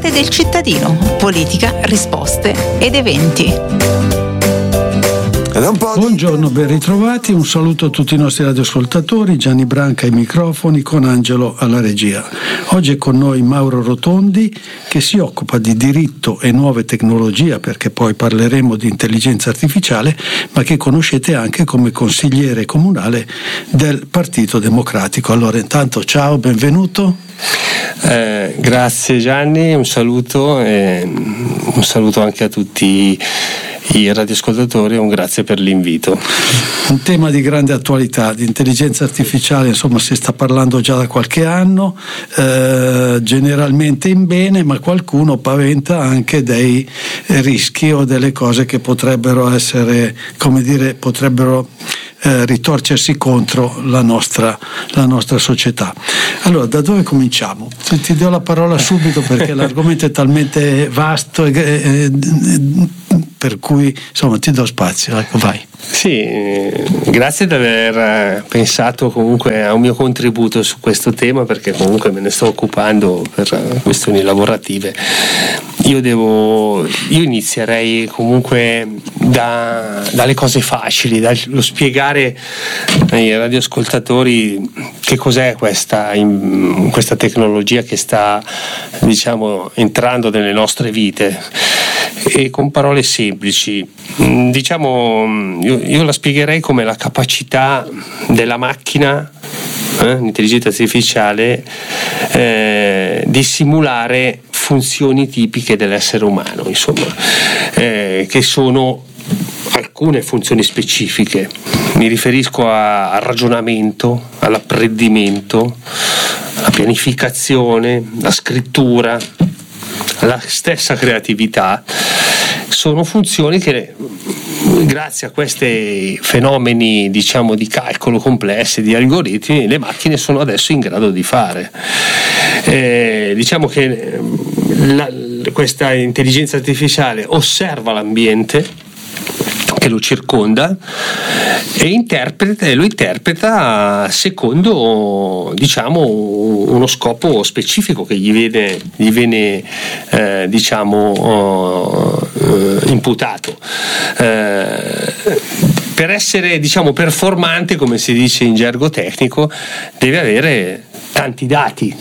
parte del cittadino, politica, risposte ed eventi. Buongiorno, ben ritrovati, un saluto a tutti i nostri radioascoltatori, Gianni Branca ai microfoni con Angelo alla regia. Oggi è con noi Mauro Rotondi che si occupa di diritto e nuove tecnologie, perché poi parleremo di intelligenza artificiale, ma che conoscete anche come consigliere comunale del Partito Democratico. Allora intanto ciao, benvenuto. Grazie Gianni, un saluto anche a tutti i radioascoltatori, un grazie per l'invito. Un tema di grande attualità, di intelligenza artificiale, insomma si sta parlando già da qualche anno, generalmente in bene, ma qualcuno paventa anche dei rischi o delle cose che potrebbero essere, potrebbero ritorcersi contro la nostra società. Allora, da dove cominciamo? Ti do la parola subito perché l'argomento è talmente vasto per cui insomma ti do spazio, ecco, vai. Sì, grazie di aver pensato comunque a un mio contributo su questo tema, perché comunque me ne sto occupando per questioni lavorative. Io inizierei comunque dalle cose facili, dallo spiegare ai radioascoltatori che cos'è questa tecnologia che sta, diciamo, entrando nelle nostre vite, e con parole semplici. Diciamo, io la spiegherei come la capacità della macchina, l'intelligenza artificiale, di simulare funzioni tipiche dell'essere umano, insomma, che sono alcune funzioni specifiche. Mi riferisco al ragionamento, all'apprendimento, alla pianificazione, alla scrittura, alla stessa creatività. Sono funzioni che, grazie a questi fenomeni, diciamo, di calcolo complessi, di algoritmi, le macchine sono adesso in grado di fare. Diciamo che questa intelligenza artificiale osserva l'ambiente che lo circonda e lo interpreta secondo, diciamo, uno scopo specifico che gli viene imputato. Per essere, diciamo, performante, come si dice in gergo tecnico, deve avere tanti dati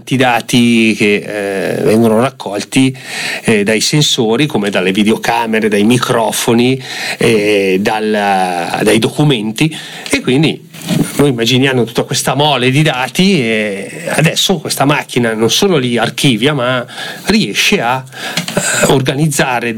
che vengono raccolti dai sensori, come dalle videocamere, dai microfoni, dai documenti, e quindi noi immaginiamo tutta questa mole di dati, e adesso questa macchina non solo li archivia, ma riesce a organizzarli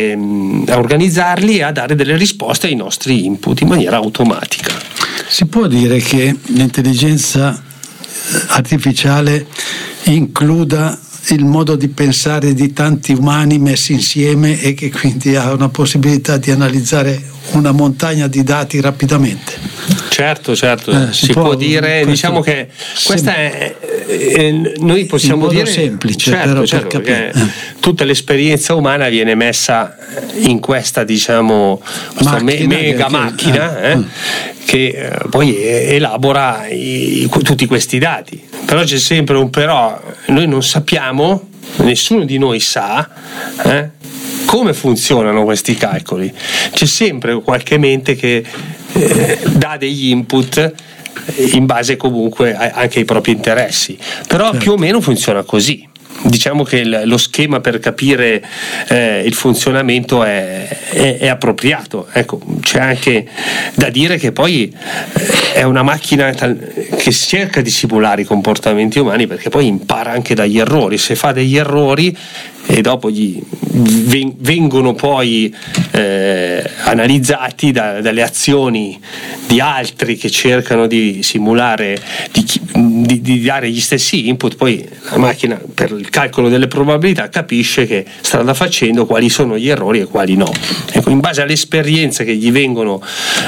e a dare delle risposte ai nostri input in maniera automatica. Si può dire che l'intelligenza artificiale includa il modo di pensare di tanti umani messi insieme e che quindi ha una possibilità di analizzare una montagna di dati rapidamente? Certo, si può dire, diciamo che questa noi possiamo dire semplice, però per capire. Tutta l'esperienza umana viene messa in questa, diciamo, mega macchina che poi elabora tutti questi dati. Però c'è sempre un però, noi non sappiamo, nessuno di noi sa come funzionano questi calcoli. C'è sempre qualche mente che dà degli input in base comunque anche ai propri interessi, però certo, più o meno funziona così. Diciamo che lo schema per capire il funzionamento è appropriato. Ecco, c'è anche da dire che poi è una macchina che cerca di simulare i comportamenti umani, perché poi impara anche dagli errori. Se fa degli errori e dopo vengono poi analizzati dalle azioni di altri che cercano di simulare, di dare gli stessi input, poi la macchina, per il calcolo delle probabilità, capisce che strada facendo quali sono gli errori e quali no. Ecco, in base alle esperienze che gli vengono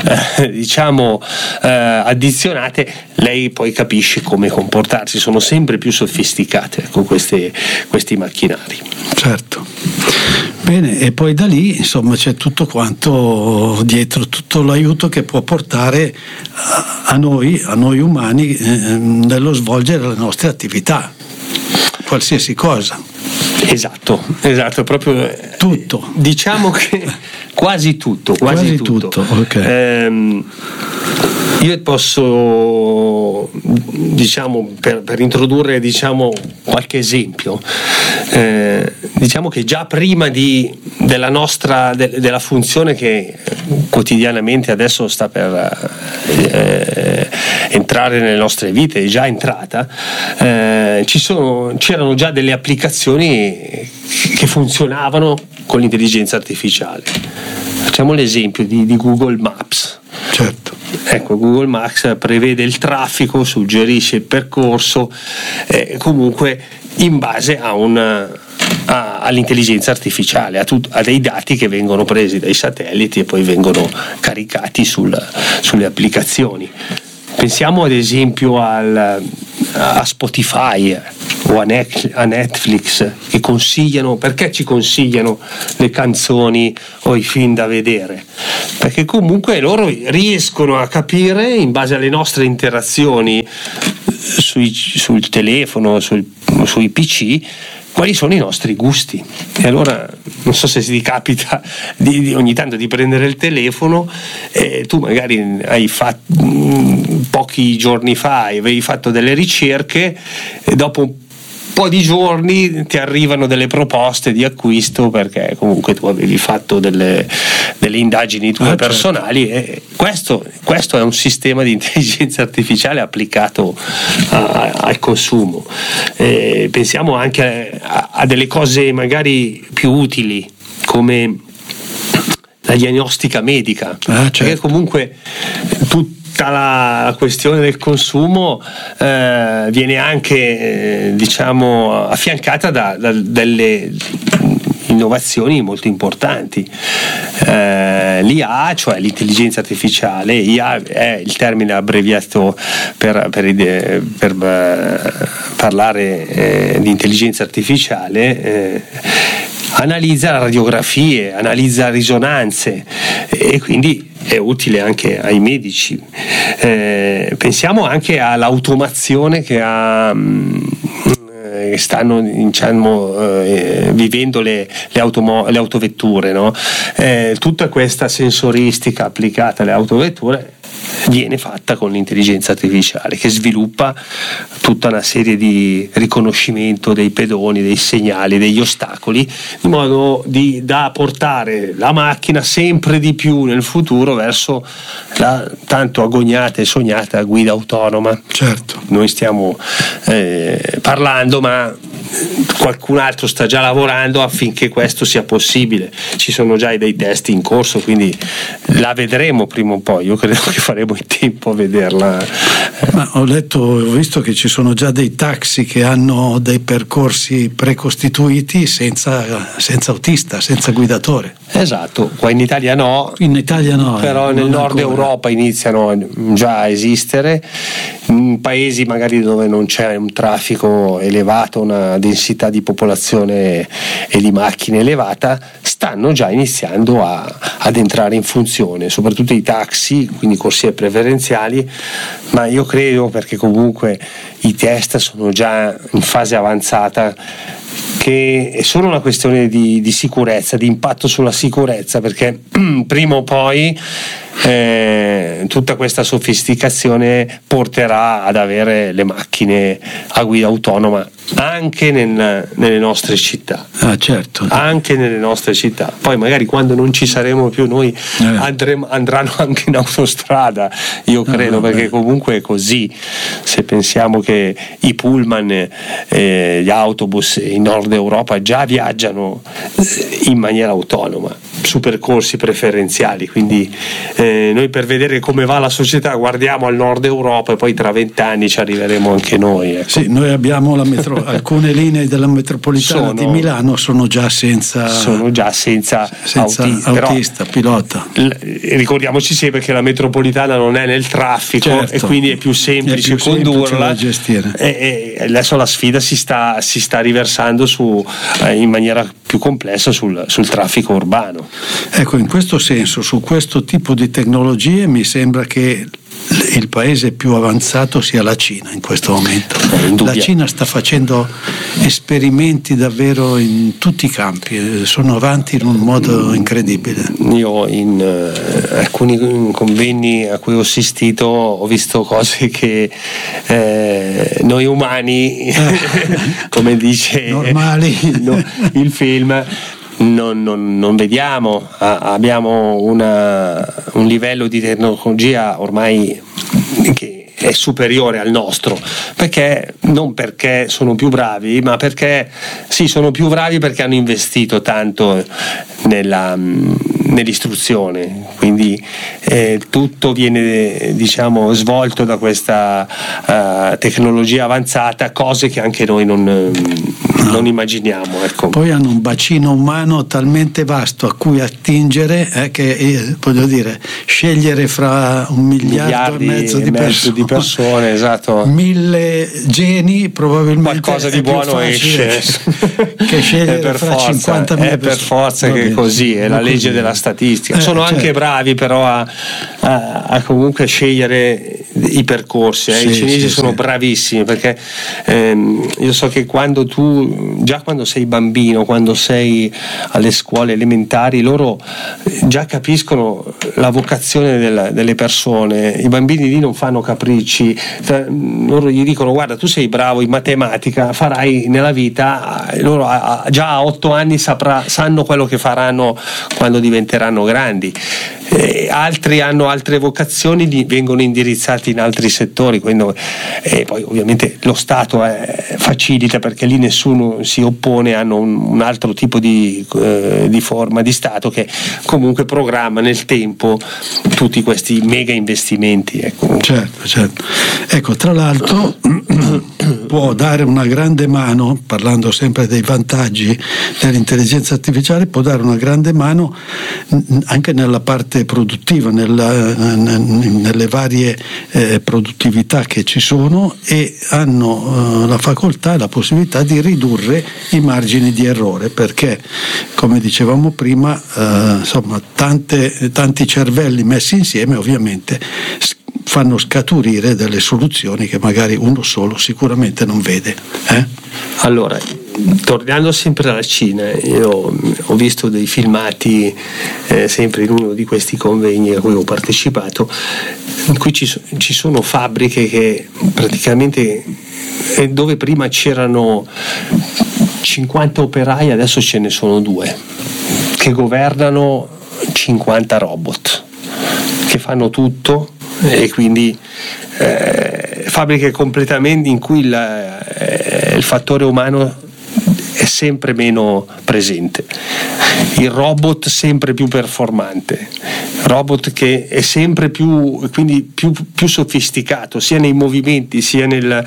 addizionate, lei poi capisce come comportarsi. Sono sempre più sofisticate, ecco, questi macchinari. Certo. Bene, e poi da lì insomma c'è tutto quanto dietro, tutto l'aiuto che può portare a noi umani nello svolgere le nostre attività, qualsiasi cosa. Esatto, proprio tutto. Diciamo che quasi tutto. Okay. Io posso, diciamo, per introdurre, diciamo, qualche esempio, diciamo che già prima della nostra della funzione che quotidianamente adesso sta per entrare nelle nostre vite, è già entrata, c'erano già delle applicazioni che funzionavano con l'intelligenza artificiale. Facciamo l'esempio di Google Maps. Certo. Ecco, Google Maps prevede il traffico, suggerisce il percorso, comunque in base all'intelligenza artificiale, a dei dati che vengono presi dai satelliti e poi vengono caricati sulle applicazioni. Pensiamo ad esempio a Spotify o a Netflix, che consigliano. Perché ci consigliano le canzoni o i film da vedere? Perché comunque loro riescono a capire, in base alle nostre interazioni sul telefono, sui PC, quali sono i nostri gusti. E allora non so se ti capita ogni tanto di prendere il telefono, e tu magari pochi giorni fa avevi fatto delle ricerche e dopo un po' di giorni ti arrivano delle proposte di acquisto, perché comunque tu avevi fatto delle indagini tue personali. Certo. E questo è un sistema di intelligenza artificiale applicato al consumo. Pensiamo anche a delle cose magari più utili, come la diagnostica medica, certo. Perché comunque tutta la questione del consumo viene anche diciamo affiancata da delle innovazioni molto importanti. L'IA, cioè l'intelligenza artificiale, IA è il termine abbreviato per parlare di intelligenza artificiale. Analizza radiografie, analizza risonanze e quindi è utile anche ai medici. Pensiamo anche all'automazione che stanno, diciamo, vivendo le autovetture, no? Tutta questa sensoristica applicata alle autovetture viene fatta con l'intelligenza artificiale, che sviluppa tutta una serie di riconoscimento dei pedoni, dei segnali, degli ostacoli, in modo da portare la macchina sempre di più nel futuro verso la tanto agognata e sognata guida autonoma. Certo. Noi stiamo parlando, ma qualcun altro sta già lavorando affinché questo sia possibile. Ci sono già dei test in corso, quindi la vedremo prima o poi. Io credo che faremo in tempo a vederla. Ma ho visto che ci sono già dei taxi che hanno dei percorsi precostituiti senza autista, senza guidatore. Esatto, qua in Italia no. In Italia no. Però nel nord Europa iniziano già a esistere. In paesi magari dove non c'è un traffico elevato, una densità di popolazione e di macchine elevata, stanno già iniziando ad entrare in funzione, soprattutto i taxi, quindi corsie preferenziali, ma io credo, perché comunque i test sono già in fase avanzata, che è solo una questione di sicurezza, di impatto sulla sicurezza, perché prima o poi tutta questa sofisticazione porterà ad avere le macchine a guida autonoma anche nelle nostre città. Certo. Anche nelle nostre città. Poi magari quando non ci saremo più noi andranno anche in autostrada, io credo, perché comunque è così. Se pensiamo che i pullman, gli autobus in Nord Europa già viaggiano in maniera autonoma su percorsi preferenziali, quindi noi, per vedere come va la società, guardiamo al Nord Europa e poi tra 20 anni ci arriveremo anche noi, ecco. Sì, noi abbiamo alcune linee della metropolitana di Milano sono già senza autista, pilota. Ricordiamoci sempre che la metropolitana non è nel traffico, certo, e quindi è più semplice condurla da gestire. E adesso la sfida si sta riversando in maniera più complessa sul traffico urbano. Ecco, in questo senso, su questo tipo di tecnologie mi sembra che il paese più avanzato sia la Cina in questo momento. La Cina sta facendo esperimenti davvero in tutti i campi, sono avanti in un modo incredibile. Io in alcuni convegni a cui ho assistito ho visto cose che noi umani come dice normali il film non vediamo. Abbiamo un livello di tecnologia ormai che è superiore al nostro, perché non perché sono più bravi, ma perché sono più bravi perché hanno investito tanto nell'istruzione, quindi tutto viene svolto da questa tecnologia avanzata, cose che anche noi non immaginiamo, ecco. Poi hanno un bacino umano talmente vasto a cui attingere che voglio dire, scegliere fra 1,5 miliardi di persone, esatto, 1000 geni probabilmente qualcosa di buono esce che scegliere per fra forza, 50.000 persone. È per forza che è così, è la legge della statistica. Sono anche bravi però a comunque scegliere i percorsi. I cinesi sono bravissimi, perché io so che quando sei bambino, quando sei alle scuole elementari, loro già capiscono la vocazione delle persone. I bambini lì non fanno capricci, loro gli dicono: guarda, tu sei bravo in matematica, farai nella vita. Loro già a 8 anni sanno quello che faranno quando diventeranno grandi. Altri hanno altre vocazioni, vengono indirizzati in altri settori, quindi, poi ovviamente lo Stato facilita, perché lì nessuno si oppone, hanno un altro tipo di forma di Stato che comunque programma nel tempo tutti questi mega investimenti, ecco. Certo. Ecco, tra l'altro può dare una grande mano, parlando sempre dei vantaggi dell'intelligenza artificiale, può dare una grande mano anche nella parte produttiva, nelle varie produttività che ci sono, e hanno la facoltà e la possibilità di ridurre i margini di errore, perché come dicevamo prima tanti cervelli messi insieme ovviamente fanno scaturire delle soluzioni che magari uno solo sicuramente non vede. Allora, tornando sempre alla Cina, io ho visto dei filmati sempre in uno di questi convegni a cui ho partecipato, in cui ci sono fabbriche che praticamente, dove prima c'erano 50 operai, adesso ce ne sono 2 che governano 50 robot che fanno tutto, e quindi fabbriche completamente in cui il fattore umano è sempre meno presente, il robot sempre più performante, robot che è sempre più sofisticato, sia nei movimenti sia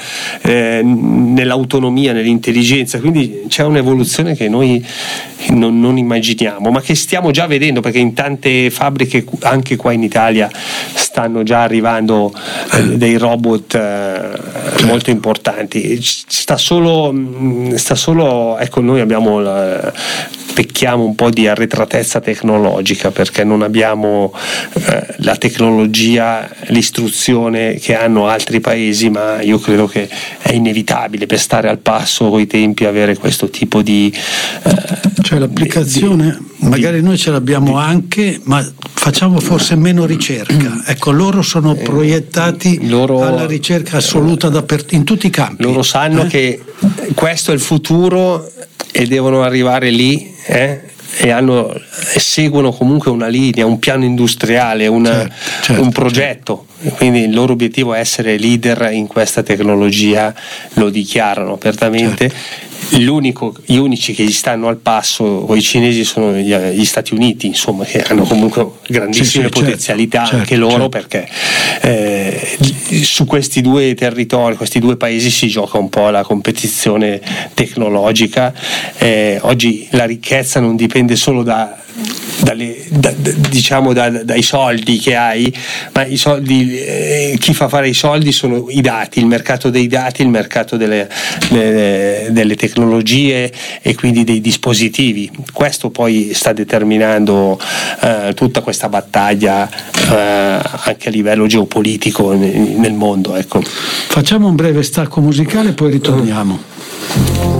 nell'autonomia, nell'intelligenza, quindi c'è un'evoluzione che noi non immaginiamo, ma che stiamo già vedendo, perché in tante fabbriche anche qua in Italia stanno già arrivando dei robot molto importanti. Sta solo ecco, noi pecchiamo un po' di arretratezza tecnologica, perché non abbiamo la tecnologia, l'istruzione che hanno altri paesi, ma io credo che è inevitabile per stare al passo coi tempi avere questo tipo di cioè l'applicazione magari noi ce l'abbiamo anche, ma facciamo forse meno ricerca. Ecco, loro sono proiettati alla ricerca assoluta in tutti i campi. Loro sanno che questo è il futuro e devono arrivare lì, e seguono comunque una linea, un piano industriale, un progetto. Quindi il loro obiettivo è essere leader in questa tecnologia, lo dichiarano apertamente. Gli unici che gli stanno al passo con i cinesi sono gli Stati Uniti, insomma, che hanno comunque grandissime potenzialità anche loro, perché su questi 2 territori, questi 2 paesi si gioca un po' la competizione tecnologica. Oggi la ricchezza non dipende solo dalle dai soldi che hai, ma i soldi, chi fa fare i soldi sono i dati, il mercato dei dati, il mercato delle tecnologie e quindi dei dispositivi. Questo poi sta determinando tutta questa battaglia anche a livello geopolitico nel mondo, ecco. Facciamo un breve stacco musicale, poi ritorniamo.